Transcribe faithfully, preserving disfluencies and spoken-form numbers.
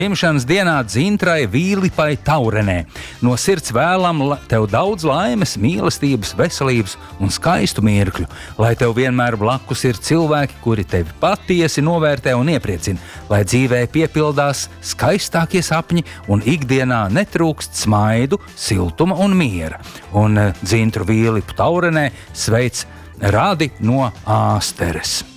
Dzimšanas dienā Dzintrai Vīlipai Taurenē. No sirds vēlam tev daudz laimes, mīlestības, veselības un skaistu mirkļu. Lai tev vienmēr blakus ir cilvēki, kuri tevi patiesi novērtē un iepriecina. Lai dzīvē piepildās skaistākie sapņi un ikdienā netrūkst smaidu, siltuma un miera. Un Dzintru Vīlipu Taurenē sveic Radi no Āsteres.